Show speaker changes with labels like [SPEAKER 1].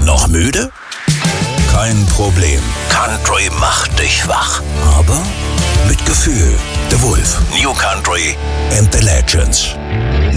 [SPEAKER 1] Noch müde? Kein Problem. Country macht dich wach. Aber mit Gefühl. The Wolf. New Country and the Legends.